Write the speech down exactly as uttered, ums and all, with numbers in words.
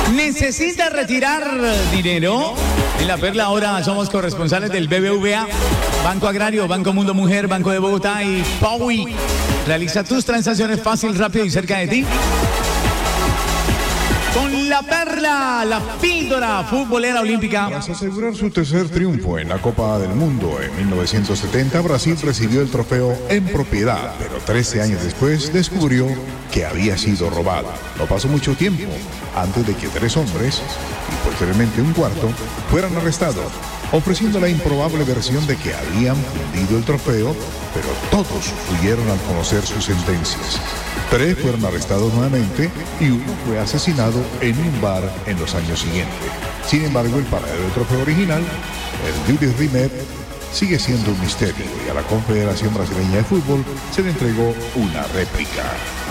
¿Necesita retirar dinero? En La Perla ahora somos corresponsales del B B V A, Banco Agrario, Banco Mundo Mujer, Banco de Bogotá y Paui. Realiza tus transacciones fácil, rápido y cerca de ti. Con La Perla, la píldora futbolera olímpica. Tras asegurar su tercer triunfo en la Copa del Mundo en mil novecientos setenta, Brasil recibió el trofeo en propiedad, pero trece años después descubrió que había sido robado. No pasó mucho tiempo antes de que tres hombres, y posteriormente un cuarto, fueran arrestados, ofreciendo la improbable versión de que habían fundido el trofeo, pero todos huyeron al conocer sus sentencias. Tres fueron arrestados nuevamente y uno fue asesinado en un bar en los años siguientes. Sin embargo, el paradero del trofeo original, el Julius Rimet, sigue siendo un misterio y a la Confederación Brasileña de Fútbol se le entregó una réplica.